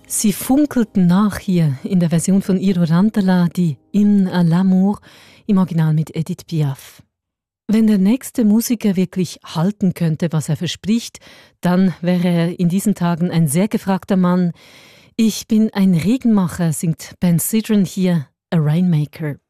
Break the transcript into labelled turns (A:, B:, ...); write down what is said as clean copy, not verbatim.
A: Sie funkelten nach hier in der Version von Iro Rantala, die Hymne à l'amour, im Original mit Edith Piaf. Wenn der nächste Musiker wirklich halten könnte, was er verspricht, dann wäre er in diesen Tagen ein sehr gefragter Mann. Ich bin ein Regenmacher, singt Ben Sidran hier, A Rainmaker.